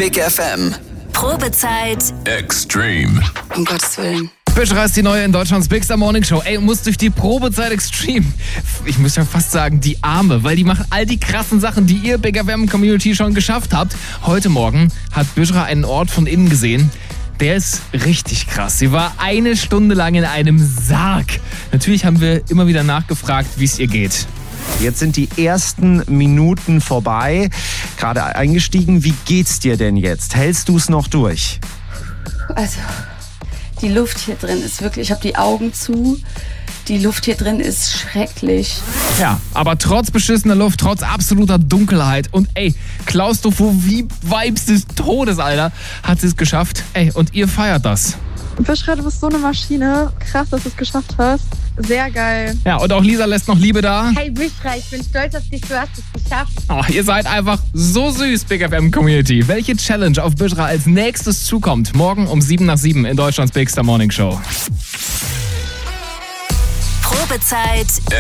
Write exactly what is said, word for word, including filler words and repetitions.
Big F M. Probezeit Extreme. Um Gottes Willen. Büschra ist die neue in Deutschlands Big Star Morning Show. Ey, muss durch die Probezeit Extreme. Ich muss ja fast sagen, die Arme, weil die machen all die krassen Sachen, die ihr Big F M Community schon geschafft habt. Heute Morgen hat Büschra einen Ort von innen gesehen. Der ist richtig krass. Sie war eine Stunde lang in einem Sarg. Natürlich haben wir immer wieder nachgefragt, wie es ihr geht. Jetzt sind die ersten Minuten vorbei. Gerade eingestiegen. Wie geht's dir denn jetzt? Hältst du es noch durch? Also, die Luft hier drin ist wirklich, ich habe die Augen zu. Die Luft hier drin ist schrecklich. Ja, aber trotz beschissener Luft, trotz absoluter Dunkelheit und ey, Klaustrophobie-Vibes des Todes, Alter, hat sie es geschafft. Ey, und ihr feiert das. Büschra, du bist so eine Maschine. Krass, dass du es geschafft hast. Sehr geil. Ja, und auch Lisa lässt noch Liebe da. Hey Büschra, ich bin stolz auf dich, du hast es geschafft. Oh, ihr seid einfach so süß, Big F M Community. Welche Challenge auf Büschra als nächstes zukommt? Morgen um sieben nach sieben in Deutschlands Big Star Morning Show. Probezeit